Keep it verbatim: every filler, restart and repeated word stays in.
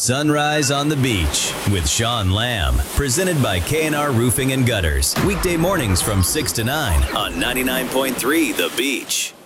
Sunrise on the Beach with Sean Lamb. Presented by K and R Roofing and Gutters. Weekday mornings from six to nine on ninety-nine point three The Beach.